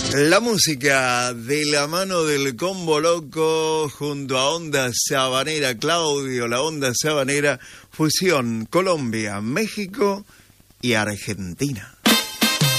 La música de la mano del Combo Loco junto a Onda Sabanera, Claudio, la Onda Sabanera, fusión Colombia, México y Argentina.